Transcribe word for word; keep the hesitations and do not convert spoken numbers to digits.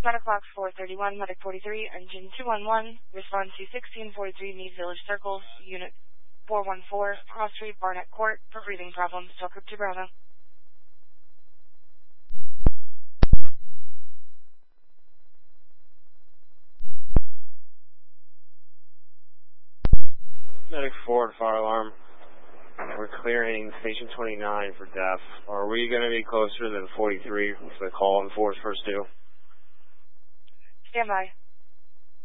Medic Box four thirty-one, Medic forty-three, Engine two one one, respond to sixteen forty-three Mead Village Circle, Unit four one four, Cross Street, Barnett Court, for breathing problems. Talk up to Bravo. Medic four, fire alarm. We're clearing Station twenty-nine for death. Are we going to be closer than forty-three for the call and force first due? Stand by.